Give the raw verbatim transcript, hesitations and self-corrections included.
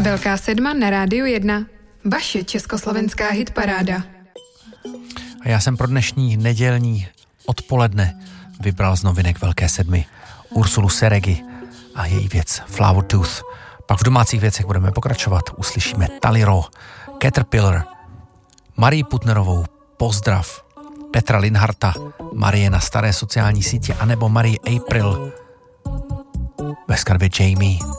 Velká sedma na Rádiu jedna. Vaše československá hitparáda. A já jsem pro dnešní nedělní odpoledne vybral z novinek Velké sedmy Ursulu Seregi a její věc Flower Tooth. Pak v domácích věcech budeme pokračovat. Uslyšíme Taliro, Caterpillar, Marii Putnerovou, Pozdrav, Petra Linharta, Marie na staré sociální sítě, anebo Marie April ve skladbě Jamie.